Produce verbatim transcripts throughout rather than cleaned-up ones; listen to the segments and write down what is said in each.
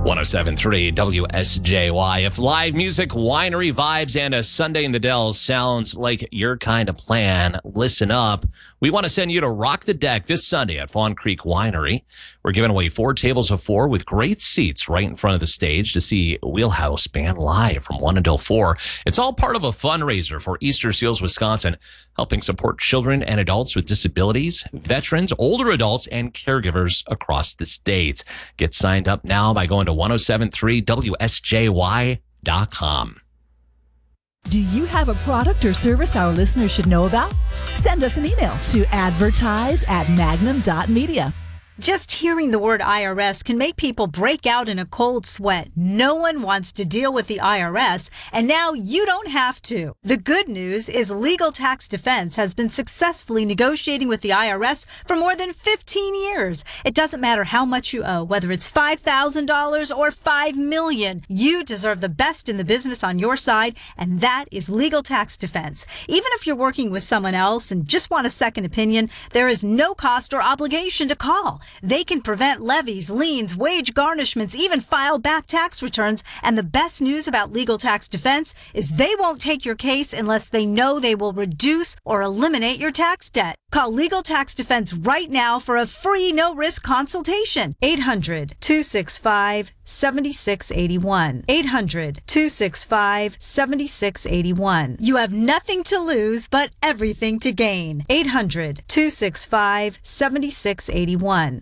one oh seven point three W S J Y. If live music, winery vibes, and a Sunday in the Dells sounds like your kind of plan, listen up. We want to send you to Rock the Deck this Sunday at Fawn Creek Winery. We're giving away four tables of four with great seats right in front of the stage to see Wheelhouse Band live from one until four. It's all part of a fundraiser for Easter Seals Wisconsin, helping support children and adults with disabilities, veterans, older adults, and caregivers across the state. Get signed up now by going to one oh seven point three W S J Y dot com. Do you have a product or service our listeners should know about? Send us an email to advertise at magnum dot media. Just hearing the word I R S can make people break out in a cold sweat. No one wants to deal with the I R S, and now you don't have to. The good news is Legal Tax Defense has been successfully negotiating with the I R S for more than fifteen years. It doesn't matter how much you owe, whether it's five thousand dollars or five million dollars. You deserve the best in the business on your side, and that is Legal Tax Defense. Even if you're working with someone else and just want a second opinion, there is no cost or obligation to call. They can prevent levies, liens, wage garnishments, even file back tax returns. And the best news about Legal Tax Defense is they won't take your case unless they know they will reduce or eliminate your tax debt. Call Legal Tax Defense right now for a free no-risk consultation. eight hundred, two six five, seven six eight one. eight hundred, two six five, seven six eight one. You have nothing to lose but everything to gain. eight hundred, two six five, seven six eight one.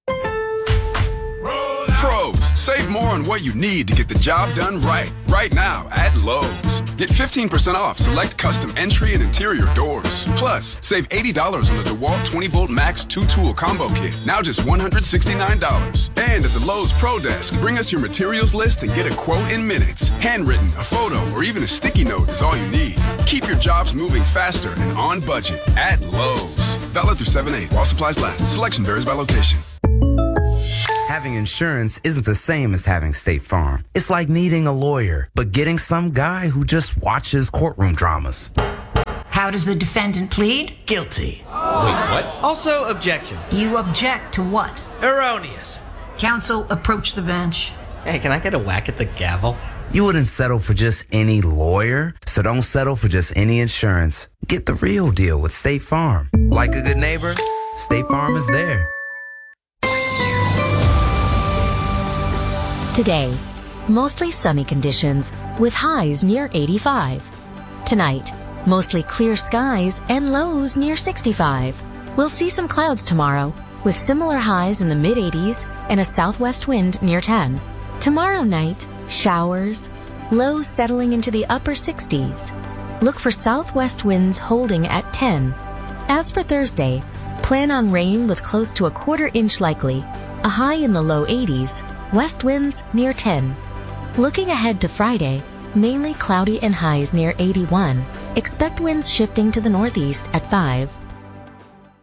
Pros, save more on what you need to get the job done right. Right now at Lowe's. Get fifteen percent off select custom entry and interior doors. Plus, save eighty dollars on the DeWalt twenty volt Max two tool combo kit. Now just one hundred sixty-nine dollars. And at the Lowe's Pro Desk, bring us your materials list and get a quote in minutes. Handwritten, a photo, or even a sticky note is all you need. Keep your jobs moving faster and on budget at Lowe's. Valid through seven eight while supplies last. Selection varies by location. Having insurance isn't the same as having State Farm. It's like needing a lawyer, but getting some guy who just watches courtroom dramas. How does the defendant plead? Guilty. Wait, what? Also, objection. You object to what? Erroneous. Counsel, approach the bench. Hey, can I get a whack at the gavel? You wouldn't settle for just any lawyer, so don't settle for just any insurance. Get the real deal with State Farm. Like a good neighbor, State Farm is there. Today, mostly sunny conditions with highs near eighty-five. Tonight, mostly clear skies and lows near sixty-five. We'll see some clouds tomorrow with similar highs in the mid eighties and a southwest wind near ten. Tomorrow night, showers, lows settling into the upper sixties. Look for southwest winds holding at ten. As for Thursday, plan on rain with close to a quarter inch likely, a high in the low eighties, west winds near ten. Looking ahead to Friday, mainly cloudy and highs near eighty-one. Expect winds shifting to the northeast at five.